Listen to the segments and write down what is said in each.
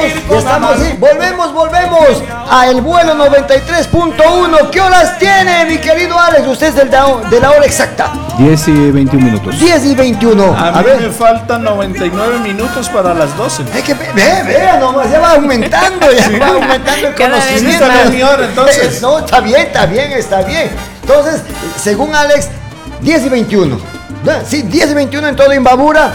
sí. Volvemos a El Vuelo 93.1. ¿Qué horas tiene, mi querido Alex? Usted es de la hora exacta. 10 y 21 minutos. 10 y 21. A mí me faltan 99 minutos para las 12. Vea nomás, ya va aumentando, va aumentando el conocimiento. Entonces. No, está bien. Entonces, según Alex, 10 y 21. Sí, 10 y 21 en todo Imbabura.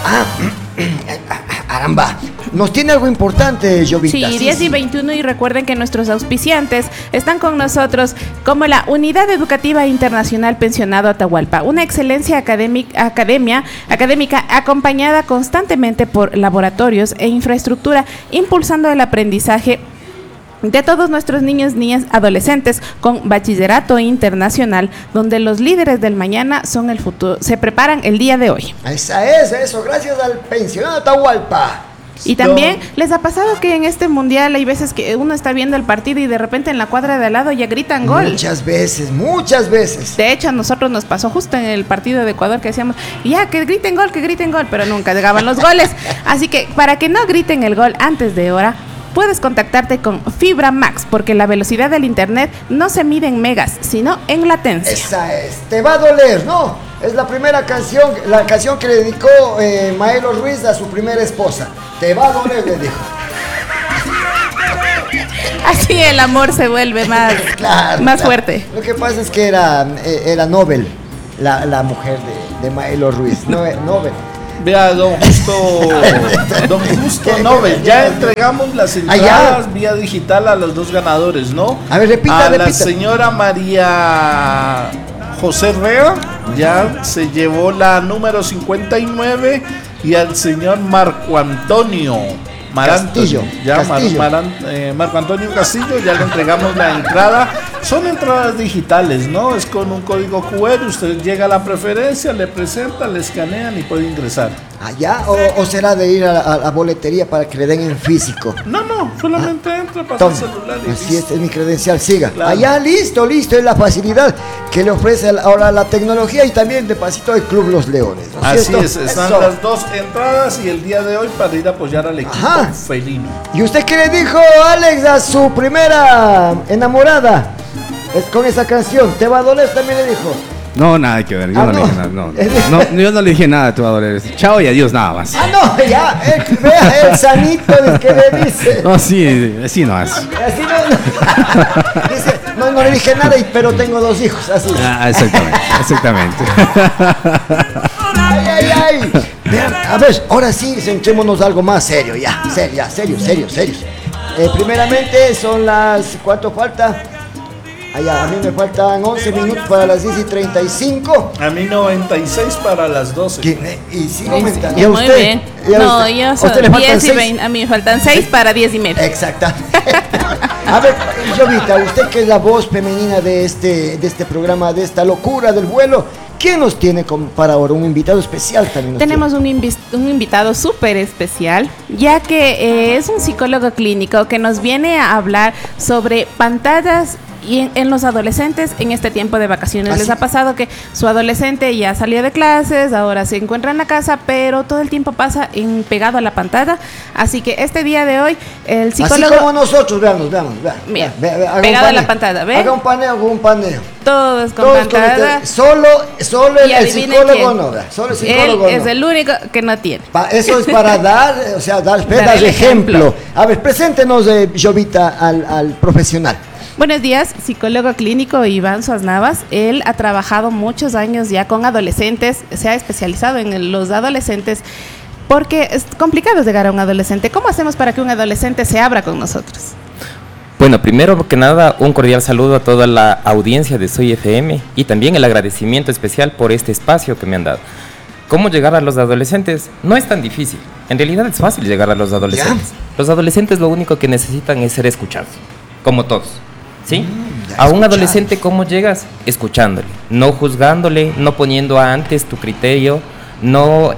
Caramba, nos tiene algo importante, Jovita. Sí, 10 y 21, y recuerden que nuestros auspiciantes están con nosotros como la Unidad Educativa Internacional Pensionado Atahualpa, una excelencia académica acompañada constantemente por laboratorios e infraestructura, impulsando el aprendizaje de todos nuestros niños, niñas, adolescentes con bachillerato internacional, donde los líderes del mañana son el futuro, se preparan el día de hoy. Eso, gracias al pensionado Atahualpa. Y también les ha pasado que en este mundial hay veces que uno está viendo el partido y de repente en la cuadra de al lado ya gritan gol. Muchas veces. De hecho, a nosotros nos pasó justo en el partido de Ecuador que decíamos, ya, que griten gol, pero nunca llegaban los goles. Así que para que no griten el gol antes de hora, puedes contactarte con Fibra Max, porque la velocidad del internet no se mide en megas, sino en latencia. Esa es, te va a doler, ¿no? Es la primera canción, la canción que le dedicó Maelo Ruiz a su primera esposa. Te va a doler, le dijo. Así el amor se vuelve más, más fuerte. Lo que pasa es que era Nobel, la mujer de Maelo Ruiz, Nobel. Vea, don Justo Nobel, ya entregamos las entradas vía digital a los dos ganadores, ¿no? A ver, repita. La señora María José Rea ya se llevó la número 59, y al señor Marco Antonio Castillo. Marco Antonio Castillo, ya le entregamos la entrada. Son entradas digitales, ¿no? Es con un código QR, usted llega a la preferencia, le presenta, le escanean y puede ingresar. ¿Allá? ¿O será de ir a la boletería para que le den en físico? No, solamente entra, pasa el celular y así es mi credencial, siga. Claro. Allá, listo, es la facilidad que le ofrece ahora la tecnología, y también de pasito el Club Los Leones, ¿no? Así es, están las dos entradas y el día de hoy para ir a apoyar al equipo felino. ¿Y usted qué le dijo, Alex, a su primera enamorada? Con esa canción, ¿te va a doler? También le dijo. No, nada que ver, yo no le dije nada. Yo no le dije nada, te va a doler. Chao y adiós, nada más. Ya, vea el sanito que le dice. No, sí, así no es. Así no. Dice, no le dije nada, pero tengo 2 hijos, así. Exactamente. Ay. Vean, a ver, ahora sí, centrémonos algo más serio, serios. Primeramente son las, ¿cuánto falta? A mí me faltan 11 minutos para las 10:35. A mí 96 para las 12. Y sigo aumentando. ¿Y a usted? Muy bien. No, yo soy 10 y 20. A mí me faltan 6 para 10 y media. Exactamente. A ver, Jovita, usted que es la voz femenina de este programa, de esta locura del vuelo, ¿qué nos tiene para ahora? Un invitado especial también. Tenemos un invitado súper especial, ya que es un psicólogo clínico que nos viene a hablar sobre pantallas y en los adolescentes en este tiempo de vacaciones. ¿Les ha pasado que su adolescente ya salió de clases, ahora se encuentra en la casa, pero todo el tiempo pasa pegado a la pantalla? Así que este día de hoy el psicólogo... Así como nosotros, veamos. Mira, pegado a la pantalla, ¿ve? Haga un paneo. Todos con pantalla. Solo el psicólogo no. Solo el psicólogo es el único que no tiene. Eso es para dar ejemplo. A ver, preséntenos, Jovita, al profesional. Buenos días, psicólogo clínico Iván Suaz Navas. Él ha trabajado muchos años ya con adolescentes, se ha especializado en los adolescentes, porque es complicado llegar a un adolescente. ¿Cómo hacemos para que un adolescente se abra con nosotros? Bueno, primero que nada, un cordial saludo a toda la audiencia de Soy FM, y también el agradecimiento especial por este espacio que me han dado. ¿Cómo llegar a los adolescentes? No es tan difícil, en realidad es fácil llegar a los adolescentes. Los adolescentes lo único que necesitan es ser escuchados, como todos. ¿Sí? A un adolescente, ¿cómo llegas? Escuchándole, no juzgándole, no poniendo antes tu criterio, no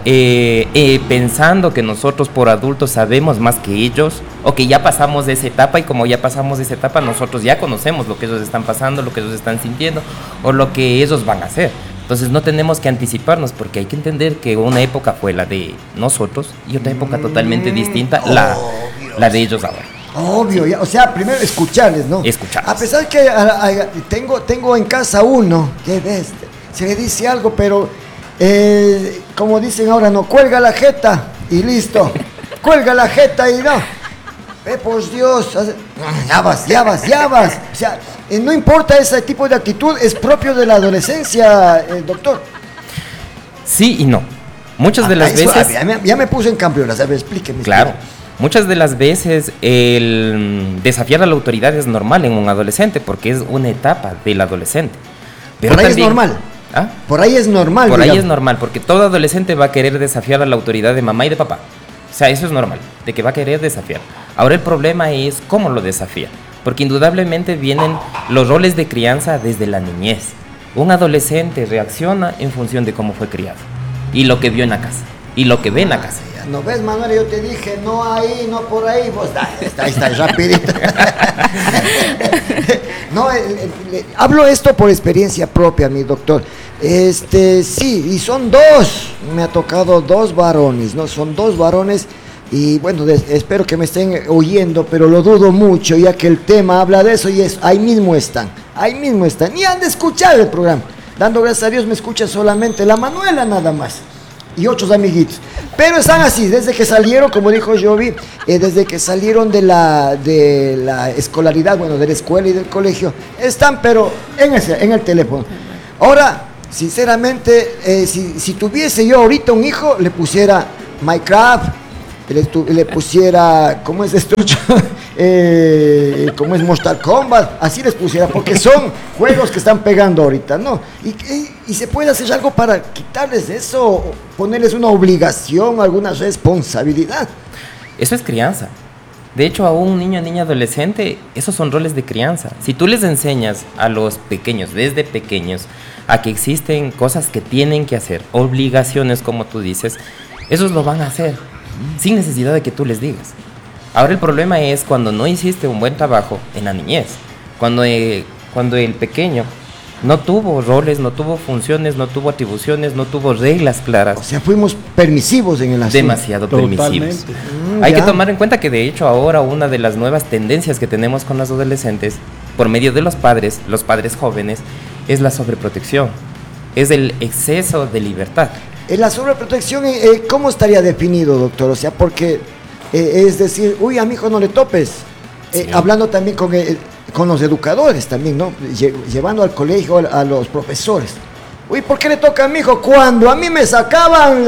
pensando que nosotros por adultos sabemos más que ellos, o que ya pasamos de esa etapa, y como ya pasamos de esa etapa, nosotros ya conocemos lo que ellos están pasando, lo que ellos están sintiendo, o lo que ellos van a hacer. Entonces no tenemos que anticiparnos, porque hay que entender que una época fue la de nosotros y otra época totalmente distinta, la de ellos ahora. Obvio, o sea, primero escucharles, ¿no? Escucharles. A pesar que tengo en casa uno, que ves, se le dice algo, pero como dicen ahora, no, cuelga la jeta y listo. Cuelga la jeta y no. Por Dios, ya vas. O sea, no importa ese tipo de actitud, es propio de la adolescencia, doctor. Sí y no. Muchas de las veces... Ya me puse en cambio, ¿sabes? Explíqueme. Claro. Muchas de las veces el desafiar a la autoridad es normal en un adolescente porque es una etapa del adolescente. Pero por ahí también, es normal. ¿Ah? Por ahí es normal. Por ahí es normal porque todo adolescente va a querer desafiar a la autoridad de mamá y de papá. O sea, eso es normal, de que va a querer desafiar. Ahora el problema es cómo lo desafía. Porque indudablemente vienen los roles de crianza desde la niñez. Un adolescente reacciona en función de cómo fue criado y lo que vio en la casa y lo que ve en la casa. ¿No ves, Manuel? Yo te dije, no ahí, no por ahí, vos está rapidito. No, hablo esto por experiencia propia, mi doctor. Sí, y son dos, me ha tocado dos varones, ¿no? Son dos varones y bueno, espero que me estén oyendo, pero lo dudo mucho, ya que el tema habla de eso y ahí mismo están, y han de escuchar el programa. Dando gracias a Dios me escucha solamente la Manuela nada más. Y otros amiguitos, pero están así, desde que salieron, como dijo Jovi, desde que salieron de la escolaridad, bueno, de la escuela y del colegio, están pero en el teléfono. Ahora, sinceramente, si tuviese yo ahorita un hijo, le pusiera Minecraft, le pusiera, ¿cómo es esto? ¿Cómo es Mortal Kombat? Así les pusiera, porque son juegos que están pegando ahorita, ¿no? Y se puede hacer algo para quitarles eso, ponerles una obligación, alguna responsabilidad. Eso es crianza. De hecho, a un niño, niña, adolescente, esos son roles de crianza. Si tú les enseñas a los pequeños, desde pequeños, a que existen cosas que tienen que hacer, obligaciones, como tú dices, esos lo van a hacer, sin necesidad de que tú les digas. Ahora el problema es cuando no hiciste un buen trabajo en la niñez, cuando el pequeño no tuvo roles, no tuvo funciones, no tuvo atribuciones, no tuvo reglas claras. O sea, fuimos permisivos en el asunto. Demasiado permisivos. Hay que tomar en cuenta que de hecho ahora una de las nuevas tendencias que tenemos con los adolescentes, por medio de los padres jóvenes, es la sobreprotección, es el exceso de libertad. La sobreprotección, ¿cómo estaría definido, doctor? O sea, porque es decir, uy, a mi hijo no le topes. Sí. Hablando también con los educadores también, ¿no? Llevando al colegio a los profesores. Uy, ¿por qué le toca a mi hijo? Cuando a mí me sacaban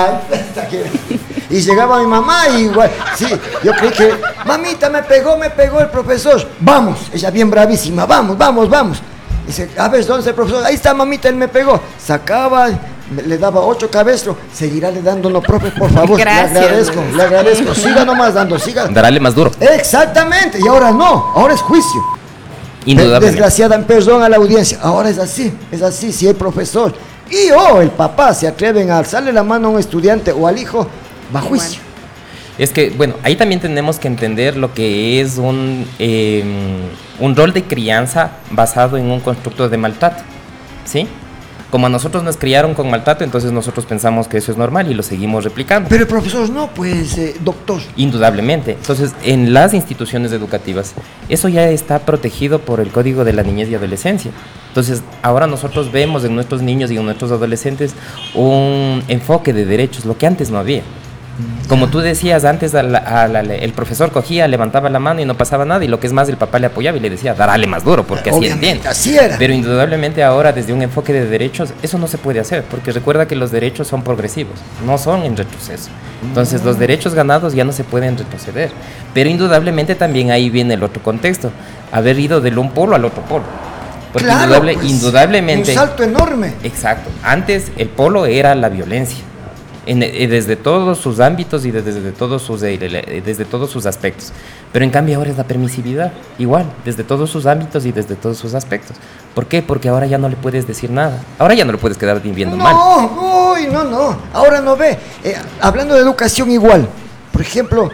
y llegaba mi mamá y igual, sí, yo creí que, mamita, me pegó el profesor. Vamos, ella bien bravísima, vamos. Dice, a ver, ¿dónde está el profesor? Ahí está, mamita, él me pegó. Sacaba, le daba 8 cabestros. Seguirá le dando, no, profe, por favor. Gracias. Le agradezco. Siga nomás dando, siga. Darle más duro. Exactamente, y ahora no, ahora es juicio. Indudablemente. Desgraciada, perdón a la audiencia, ahora es así, si el profesor y el papá se atreven a alzarle la mano a un estudiante o al hijo, va a juicio. Es que, bueno, ahí también tenemos que entender lo que es un rol de crianza basado en un constructo de maltrato, ¿sí? Como a nosotros nos criaron con maltrato, entonces nosotros pensamos que eso es normal y lo seguimos replicando. Pero el profesor no, pues, doctor. Indudablemente. Entonces, en las instituciones educativas, eso ya está protegido por el Código de la Niñez y Adolescencia. Entonces, ahora nosotros vemos en nuestros niños y en nuestros adolescentes un enfoque de derechos, lo que antes no había. Como tú decías, antes el profesor cogía, levantaba la mano y no pasaba nada, y lo que es más, el papá le apoyaba y le decía, dale más duro, porque así entiende. Así era. Pero indudablemente ahora, desde un enfoque de derechos, eso no se puede hacer, porque recuerda que los derechos son progresivos, no son en retroceso. Entonces, los derechos ganados ya no se pueden retroceder. Pero indudablemente también ahí viene el otro contexto, haber ido del un polo al otro polo. Porque claro, indudablemente... Un salto enorme. Exacto. Antes el polo era la violencia. Desde todos sus ámbitos y desde todos sus aspectos. Pero en cambio ahora es la permisividad, igual, desde todos sus ámbitos y desde todos sus aspectos. ¿Por qué? Porque ahora ya no le puedes decir nada. Ahora ya no le puedes quedar viendo mal. No. Ahora no ve. Hablando de educación igual. Por ejemplo,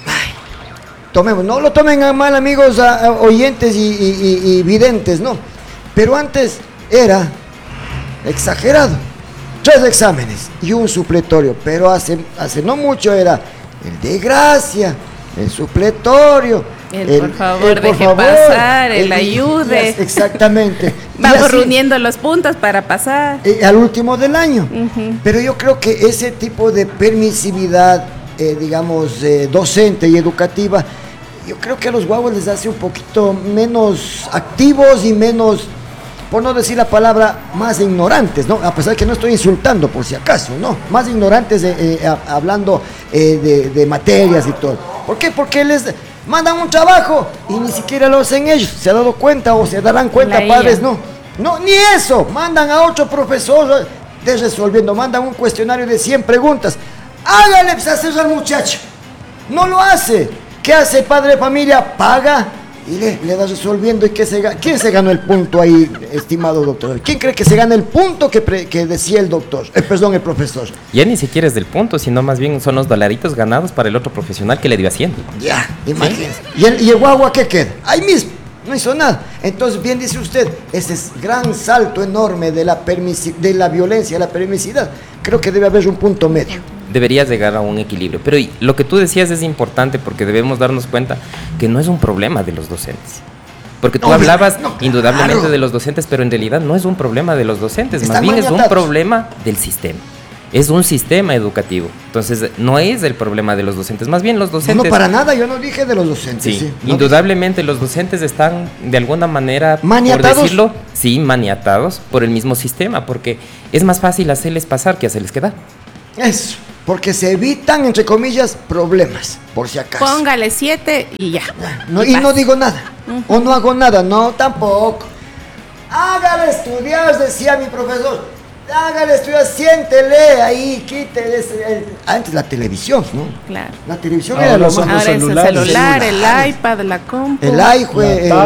no lo tomen a mal, amigos, oyentes y videntes, no. Pero antes era exagerado. 3 exámenes y un supletorio, pero hace no mucho era el de gracia, el supletorio. Por favor, deje pasar, el ayude. Exactamente. Vamos reuniendo los puntos para pasar. Al último del año. Pero yo creo que ese tipo de permisividad, digamos, docente y educativa, yo creo que a los guaguas les hace un poquito menos activos y menos, por no decir la palabra, más ignorantes, ¿no? A pesar que no estoy insultando, por si acaso, ¿no? Más ignorantes hablando de materias y todo. ¿Por qué? Porque les mandan un trabajo y ni siquiera lo hacen ellos. ¿Se ha dado cuenta o se darán cuenta, padres? No, ni eso. Mandan a 8 profesores resolviendo, mandan un cuestionario de 100 preguntas. Hágale pues hacer al muchacho. No lo hace. ¿Qué hace el padre de familia? Paga y le da resolviendo. ¿Y quién se ganó el punto ahí, estimado doctor? ¿Quién cree que se gana el punto que decía el doctor? Perdón, el profesor. Ya ni siquiera es del punto, sino más bien son los dolaritos ganados para el otro profesional que le dio haciendo. Ya, imagínense. ¿Sí? ¿Y el guagua qué queda? Ahí mismo, no hizo nada. Entonces, bien dice usted, ese es gran salto enorme de la violencia, la permisividad. Creo que debe haber un punto medio. Debería llegar a un equilibrio. Pero lo que tú decías es importante porque debemos darnos cuenta que no es un problema de los docentes. Porque tú hablabas indudablemente de los docentes, pero en realidad no es un problema de los docentes, más bien es un problema del sistema. Es un sistema educativo. Entonces, no es el problema de los docentes, más bien los docentes... No, para nada, yo no dije de los docentes. Sí, indudablemente los docentes están de alguna manera, ¿maniatados? Por decirlo, sí, maniatados por el mismo sistema, porque es más fácil hacerles pasar que hacerles quedar. Eso. Porque se evitan, entre comillas, problemas, por si acaso. Póngale 7 y ya. Y no digo nada, o no hago nada, no, tampoco. Hágale estudiar, decía mi profesor. Hágale estudiar, siéntele ahí, quítele. Antes la televisión, ¿no? Claro. La televisión era lo más. Ahora es el celular, el iPad, la compu. El hijo,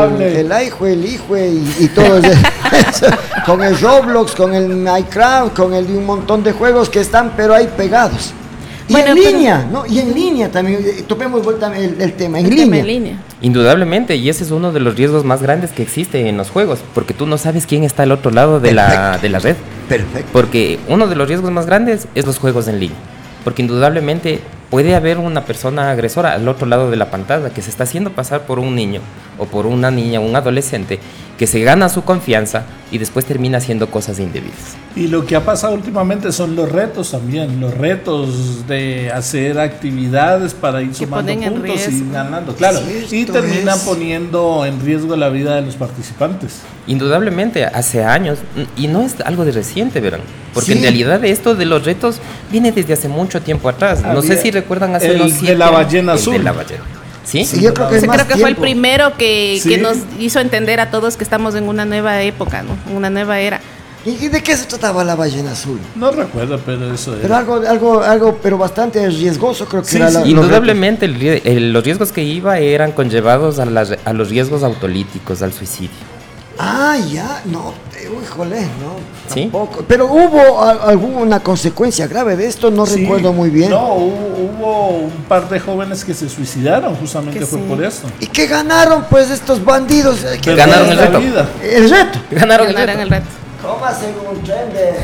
el hijo y todo eso. Con el Roblox, con el Minecraft, con un montón de juegos que están, pero ahí pegados. Y bueno, en línea, ¿no? Y en línea también, topemos vuelta el tema, en línea. Indudablemente, y ese es uno de los riesgos más grandes que existe en los juegos, porque tú no sabes quién está al otro lado de la red. Perfecto. Porque uno de los riesgos más grandes es los juegos en línea, porque indudablemente puede haber una persona agresora al otro lado de la pantalla que se está haciendo pasar por un niño o por una niña, un adolescente, que se gana su confianza y después termina haciendo cosas indebidas. Y lo que ha pasado últimamente son los retos también, los retos de hacer actividades para ir sumando puntos y ganando, claro, y terminan poniendo en riesgo la vida de los participantes. Indudablemente, hace años, y no es algo de reciente, verán, porque en realidad esto de los retos viene desde hace mucho tiempo atrás. No sé si recuerdan hace unos 7 años. De la ballena azul. De la ballena. ¿Sí? Sí, yo creo que fue el primero que nos hizo entender a todos que estamos en una nueva época, ¿no? Una nueva era. ¿Y de qué se trataba la ballena azul? No recuerdo, pero eso era. Pero algo pero bastante riesgoso, creo que era. Indudablemente los riesgos que iba eran conllevados a los riesgos autolíticos, al suicidio. Ah, ya, no, híjole, no, ¿sí? Tampoco. Pero hubo alguna consecuencia grave de esto, no recuerdo muy bien. No, hubo un par de jóvenes que se suicidaron, justamente fue por eso. ¿Y qué ganaron pues estos bandidos? Que ganaron el reto. ¿El reto? Ganaron el reto. ¿Cómo hacen un tren de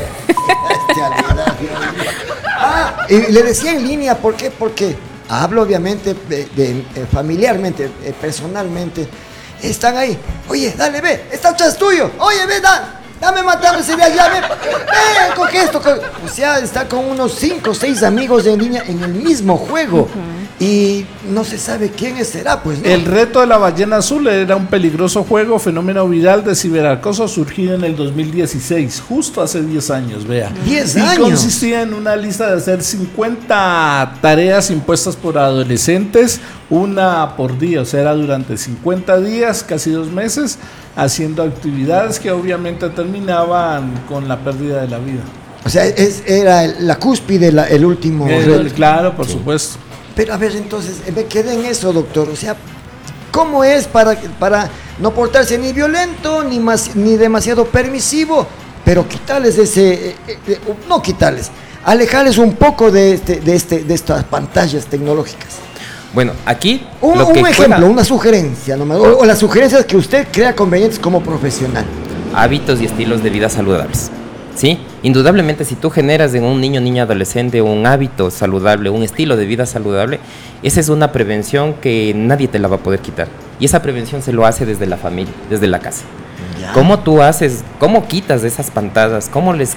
y le decía en línea, ¿por qué? Porque hablo obviamente familiarmente, personalmente. Están ahí, oye, dale, ve, está atrás tuyo, oye, ve, dame matar ese de allá, ve, coge esto. O sea, está con unos 5 o 6 amigos en línea en el mismo juego. Y no se sabe quién será, pues, ¿no? El reto de la ballena azul era un peligroso juego, fenómeno viral de ciberacoso surgido en el 2016, justo hace 10 años, vea. 10 años. Y consistía en una lista de hacer 50 tareas impuestas por adolescentes, una por día, o sea, era durante 50 días, casi 2 meses, haciendo actividades que obviamente terminaban con la pérdida de la vida. O sea, era la cúspide, el último reto. Claro, por supuesto. Pero a ver, entonces, me quedé en eso, doctor. O sea, ¿cómo es para no portarse ni violento, ni demasiado permisivo, pero quitarles no quitarles, alejarles un poco de estas pantallas tecnológicas? Bueno, aquí un ejemplo, una sugerencia, o las sugerencias que usted crea convenientes como profesional. Hábitos y estilos de vida saludables, ¿sí? Indudablemente, si tú generas en un niño, niña, adolescente un hábito saludable, un estilo de vida saludable, esa es una prevención que nadie te la va a poder quitar. Y esa prevención se lo hace desde la familia, desde la casa. Ya. ¿Cómo tú haces, cómo quitas esas pantallas, cómo les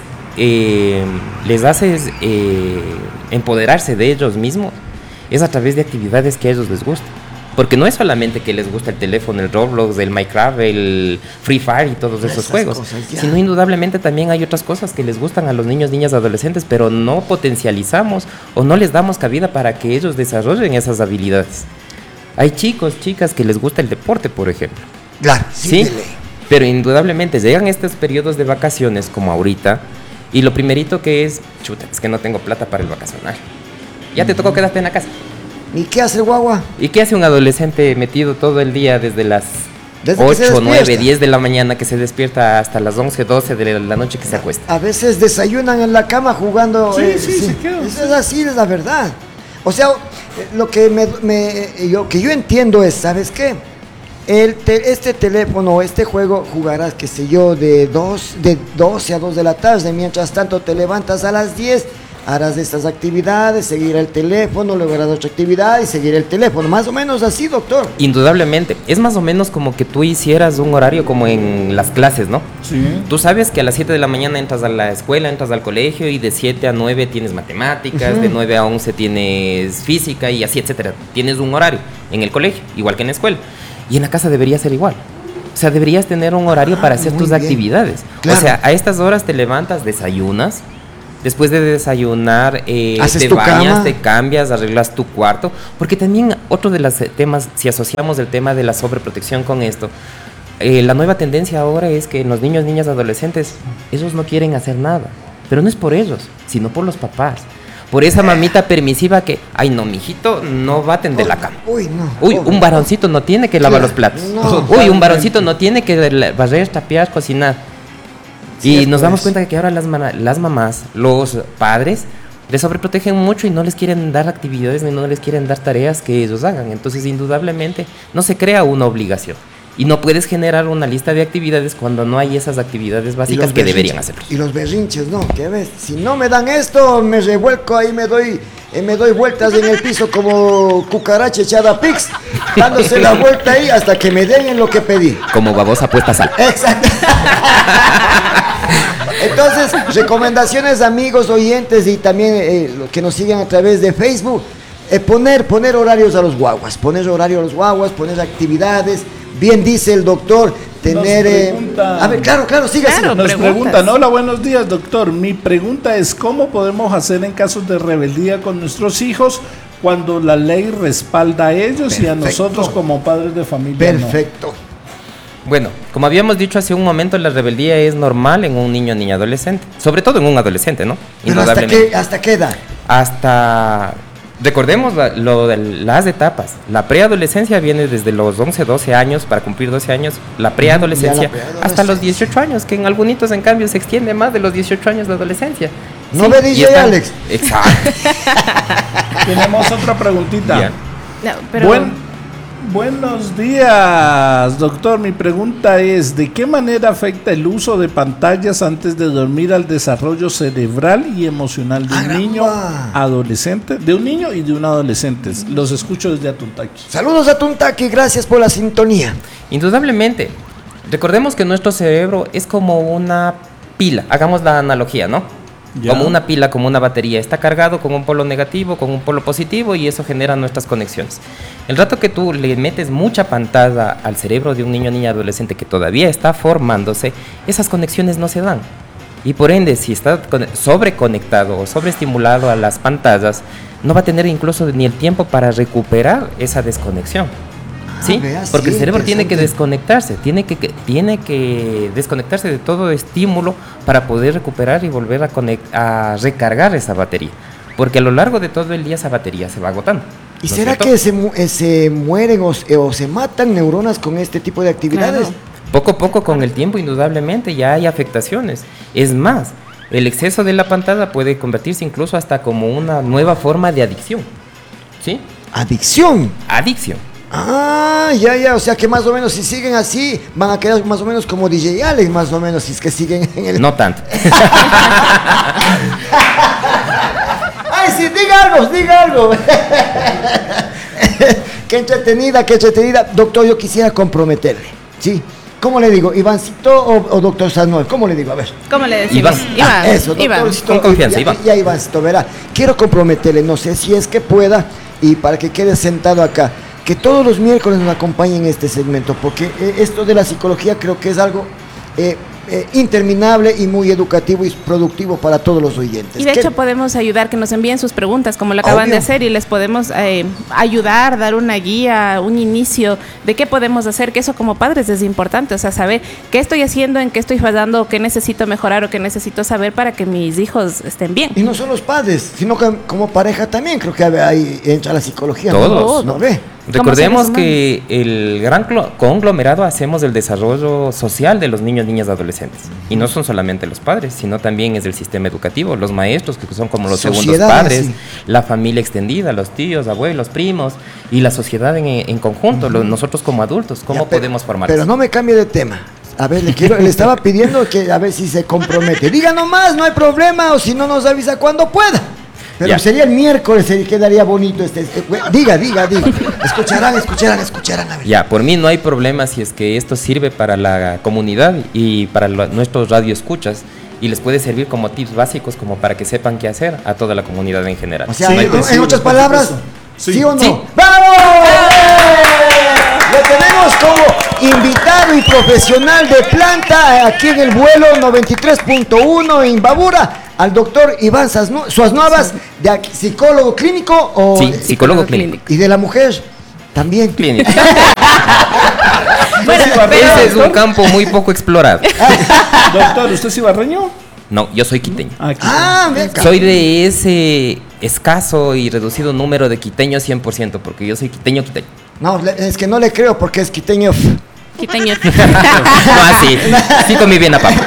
haces empoderarse de ellos mismos? Es a través de actividades que a ellos les gustan. Porque no es solamente que les gusta el teléfono, el Roblox, el Minecraft, el Free Fire y todos esos juegos, sino indudablemente también hay otras cosas que les gustan a los niños, niñas, adolescentes, pero no potencializamos o no les damos cabida para que ellos desarrollen esas habilidades. Hay chicos, chicas que les gusta el deporte, por ejemplo. Claro, sí. Pero indudablemente llegan estos periodos de vacaciones como ahorita y lo primerito que es, chuta, es que no tengo plata para el vacacional. Ya te tocó quedarte en la casa. ¿Y qué hace el guagua? ¿Y qué hace un adolescente metido todo el día desde las 8, 9, 10 de la mañana que se despierta hasta las 11, 12 de la noche que se acuesta? A veces desayunan en la cama jugando. Sí, se quedan. Eso es así, es la verdad. O sea, lo que yo entiendo es, ¿sabes qué? Este teléfono, este juego jugarás, qué sé yo, de 12 a 2 de la tarde. Mientras tanto te levantas a las 10. Harás estas actividades, seguir el teléfono, luego harás otra actividad y seguir el teléfono. Más o menos así, doctor. Indudablemente. Es más o menos como que tú hicieras un horario como en las clases, ¿no? Sí. Tú sabes que a las 7 de la mañana entras a la escuela, entras al colegio y de 7 a 9 tienes matemáticas, de 9 a 11 tienes física y así, etcétera. Tienes un horario en el colegio, igual que en la escuela. Y en la casa debería ser igual. O sea, deberías tener un horario para hacer tus actividades. Claro. O sea, a estas horas te levantas, desayunas. Después de desayunar, te bañas, te cambias, arreglas tu cuarto. Porque también otro de los temas, si asociamos el tema de la sobreprotección con esto, la nueva tendencia ahora es que los niños, niñas, adolescentes, ellos no quieren hacer nada. Pero no es por ellos, sino por los papás. Por esa mamita permisiva que, ay no, mijito, no va a tender la cama. Uy, no. Uy, un varoncito no tiene que lavar los platos. No, uy, un varoncito no tiene que barrer, tapear, cocinar. Y nos damos cuenta que ahora las mamás, los padres, les sobreprotegen mucho y no les quieren dar actividades ni no les quieren dar tareas que ellos hagan. Entonces, indudablemente, no se crea una obligación. Y no puedes generar una lista de actividades cuando no hay esas actividades básicas que deberían hacer. Y los berrinches, ¿no? ¿Qué ves? Si no me dan esto, me revuelco ahí, me doy vueltas en el piso como cucaracha echada a pix, dándose la vuelta ahí hasta que me den en lo que pedí. Como babosa puesta a sal. Exacto. Entonces, recomendaciones, amigos, oyentes y también los que nos siguen a través de Facebook, poner horarios a los guaguas, poner actividades. Bien dice el doctor, tener... a ver, claro, sígase. Claro, nos preguntan, hola, buenos días, doctor. Mi pregunta es, ¿cómo podemos hacer en casos de rebeldía con nuestros hijos cuando la ley respalda a ellos? Perfecto. Y a nosotros como padres de familia? Perfecto. No. Bueno, como habíamos dicho hace un momento, la rebeldía es normal en un niño, niña, adolescente. Sobre todo en un adolescente, ¿no? Pero ¿hasta qué edad? Recordemos las etapas. La preadolescencia viene desde los 11, 12 años, para cumplir 12 años. La preadolescencia hasta los 18 años, que en algunos, en cambio, se extiende más de los 18 años de adolescencia. No sí, me DJ Alex. Exacto. Tenemos otra preguntita. Yeah. No, pero... Buenos días, doctor. Mi pregunta es, ¿de qué manera afecta el uso de pantallas antes de dormir al desarrollo cerebral y emocional de un niño adolescente? De un niño y de un adolescente. Los escucho desde Atuntaqui. Saludos a Atuntaqui, gracias por la sintonía. Indudablemente. Recordemos que nuestro cerebro es como una pila. Hagamos la analogía, ¿no? Ya. Como una pila, como una batería. Está cargado con un polo negativo, con un polo positivo, y eso genera nuestras conexiones. El rato que tú le metes mucha pantalla al cerebro de un niño, niña, adolescente que todavía está formándose, esas conexiones no se dan. Y por ende, si está sobreconectado o sobreestimulado a las pantallas, no va a tener incluso ni el tiempo para recuperar esa desconexión. ¿Sí? Porque el cerebro tiene que desconectarse, tiene que desconectarse de todo estímulo para poder recuperar y volver a recargar esa batería. Porque a lo largo de todo el día esa batería se va agotando. ¿Y será que se mueren o se matan neuronas con este tipo de actividades? Claro. Poco a poco, con el tiempo, indudablemente ya hay afectaciones. Es más, el exceso de la pantalla puede convertirse incluso hasta como una nueva forma de adicción. ¿Sí? ¿Adicción? Adicción. Ah, ya, o sea que más o menos si siguen así, van a quedar más o menos como DJ Alex, más o menos, si es que siguen en el... No tanto. ¡Ay, sí, diga algo! Qué entretenida. Doctor, yo quisiera comprometerle, ¿sí? ¿Cómo le digo? ¿Ivancito o doctor Sanuel? ¿Cómo le digo? A ver. ¿Cómo le decimos? Iván. Eso, doctor. Con confianza, Iván. Ya, Ivancito, verá. Quiero comprometerle, no sé si es que pueda, y para que quede sentado acá, que todos los miércoles nos acompañen en este segmento, porque esto de la psicología creo que es algo interminable y muy educativo y productivo para todos los oyentes. Y de hecho podemos ayudar, que nos envíen sus preguntas, como lo acaban de hacer, y les podemos ayudar, dar una guía, un inicio de qué podemos hacer, que eso como padres es importante, o sea, saber qué estoy haciendo, en qué estoy fallando, qué necesito mejorar o qué necesito saber para que mis hijos estén bien. Y no son los padres, sino que como pareja también creo que ahí entra la psicología. Todos. ¿No ve? Recordemos que el gran conglomerado hacemos el desarrollo social de los niños, niñas, adolescentes. Y no son solamente los padres, sino también es el sistema educativo, los maestros, que son como los segundos padres, sí. La familia extendida, los tíos, abuelos, primos, y la sociedad en conjunto, nosotros como adultos, ¿cómo podemos formar Pero eso? no me cambie de tema. A ver, le estaba pidiendo que a ver si se compromete. Diga nomás, no hay problema, o si no nos avisa cuando pueda. Pero ya. Sería el miércoles, quedaría bonito Diga. Escucharán, a ver. Ya, por mí no hay problema si es que esto sirve para la comunidad y para nuestros radioescuchas, y les puede servir como tips básicos como para que sepan qué hacer a toda la comunidad en general. O sea, en otras palabras, ¿sí o no? Sí. ¡Vamos! Lo tenemos como invitado y profesional de planta aquí en el vuelo 93.1 en Imbabura, al doctor Iván Suaznuavas, de psicólogo clínico o... Sí, psicólogo clínico. ¿Y de la mujer? También. Clínico. Bueno, ese es un campo muy poco explorado. Doctor, ¿usted es ibarreño? No, yo soy quiteño. Venga. Soy de ese escaso y reducido número de quiteños 100%, porque yo soy quiteño. No, es que no le creo porque es quiteño. Quiteño. No, así. Sí comí bien a papá.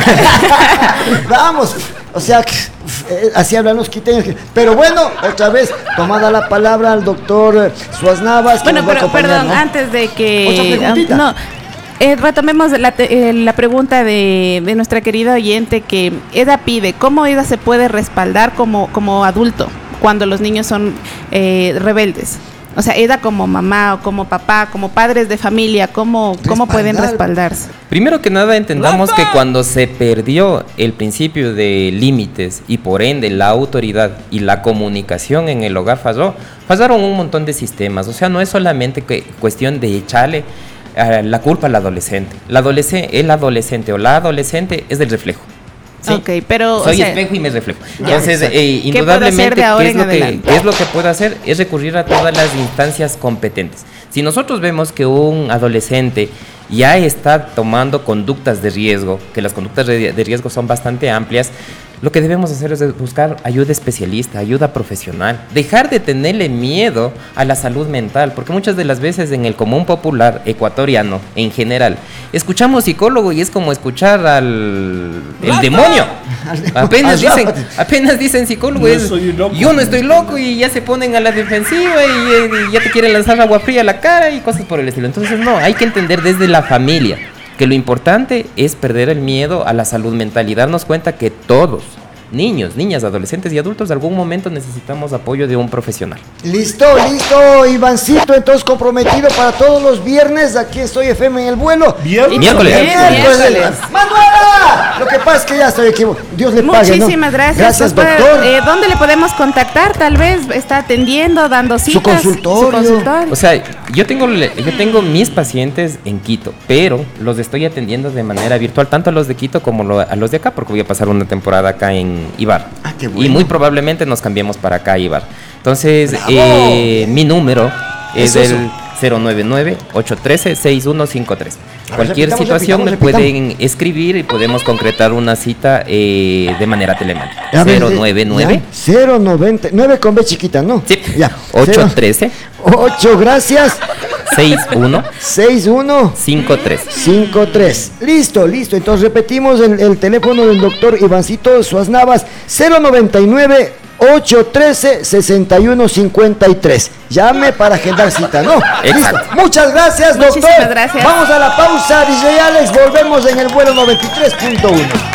Vamos, o sea, así hablan los quiteños. Pero bueno, otra vez, tomada la palabra al doctor Suaznuavas. Bueno, pero perdón, ¿no? Antes de que... retomemos la pregunta de nuestra querida oyente, que Eda pide, ¿cómo Eda se puede respaldar como adulto cuando los niños son rebeldes? O sea, Eda como mamá o como papá, como padres de familia, ¿cómo pueden respaldarse? Primero que nada, entendamos que cuando se perdió el principio de límites y por ende la autoridad y la comunicación en el hogar fallaron un montón de sistemas. O sea, no es solamente cuestión de echarle la culpa al adolescente. El adolescente o la adolescente es del reflejo. ¿Sí? Ok, pero... Soy espejo y me reflejo. Entonces, indudablemente, ¿qué es lo que puedo hacer? Es recurrir a todas las instancias competentes. Si nosotros vemos que un adolescente ya está tomando conductas de riesgo, que las conductas de riesgo son bastante amplias, lo que debemos hacer es buscar ayuda especialista, ayuda profesional, dejar de tenerle miedo a la salud mental, porque muchas de las veces en el común popular ecuatoriano en general escuchamos psicólogo y es como escuchar el demonio. Apenas dicen psicólogo, yo no estoy loco, y ya se ponen a la defensiva y ya te quieren lanzar agua fría a la cara y cosas por el estilo. Entonces no, hay que entender desde la familia que lo importante es perder el miedo a la salud mental y darnos cuenta que todos, niños, niñas, adolescentes y adultos, en algún momento necesitamos apoyo de un profesional. Listo, Ivancito, entonces comprometido para todos los viernes, aquí estoy FM en el vuelo. Miércoles. ¡Manuela! Lo que pasa es que ya estoy equivocado. Dios le pague, Muchísimas gracias, doctor. ¿Dónde le podemos contactar? Tal vez está atendiendo, dando citas. Su consultorio. O sea, yo tengo mis pacientes en Quito, pero los estoy atendiendo de manera virtual, tanto a los de Quito como a los de acá, porque voy a pasar una temporada acá en Ibar. Qué bueno. Y muy probablemente nos cambiemos para acá, Ibar. Entonces, mi número es el 099-813-6153. Cualquier situación me pueden escribir y podemos concretar una cita de manera telemática. 099 con B chiquita, ¿no? Sí. Ya. 813. 8, gracias. 6153. Listo. Entonces repetimos el teléfono del doctor Ivancito Suaznuavas, 099 813-6153. Llame para agendar cita, ¿no? Exacto. Listo. Muchas gracias, doctor. Muchísimas gracias. Vamos a la pausa, DJ Alex. Volvemos en el vuelo 93.1.